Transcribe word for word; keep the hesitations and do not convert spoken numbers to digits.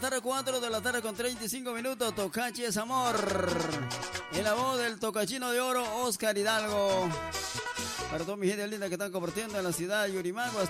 tarde, cuatro de la tarde con treinta y cinco minutos. Tocachi es amor. En la voz del tocachino de oro, Oscar Hidalgo. Para toda mi gente linda que están compartiendo en la ciudad de Yurimago. Hasta